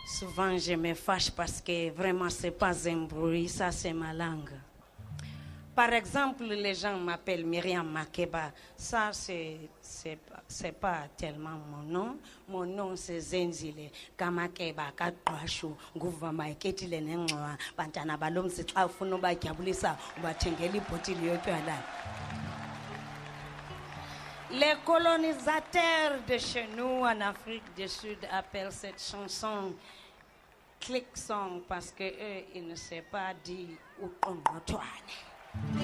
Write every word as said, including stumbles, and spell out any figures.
Souvent, je me fâche parce que vraiment, c'est pas un bruit, ça, c'est ma langue. Par exemple, les gens m'appellent Myriam Makeba. Ça, c'est c'est c'est pas tellement mon nom. Mon nom, c'est Zenzile. Kamakeba, Katwashu, Guvama, Ketile Nengwa, Bantana Balom, c'est Afunoba, Kabulisa, Batengeli, Potilio, Piala. Les colonisateurs de chez nous en Afrique du Sud appellent cette chanson click song parce que eux, ils ne savent pas dire où on retourne.